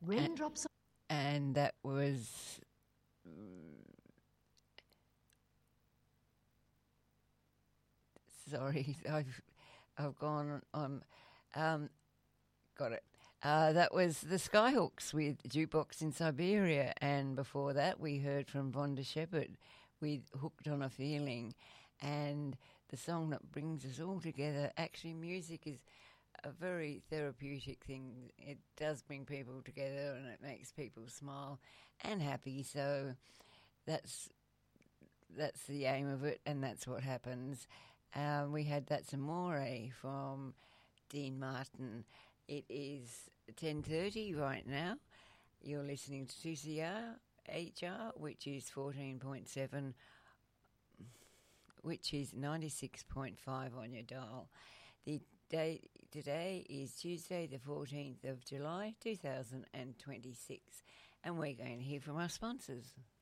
Raindrops. And that was sorry, I've gone on. Got it. That was the Skyhooks with Jukebox in Siberia, and before that we heard from Vonda Shepherd with Hooked on a Feeling, and the song that brings us all together. Actually, music is a very therapeutic thing. It does bring people together and it makes people smile and happy, so that's the aim of it, and that's what happens. We had That's Amore from Dean Martin. It is 10:30 right now. You're listening to 2CR HR, which is 14.7, which is 96.5 on your dial. The day today is Tuesday, the 14th of July, 2026, and we're going to hear from our sponsors.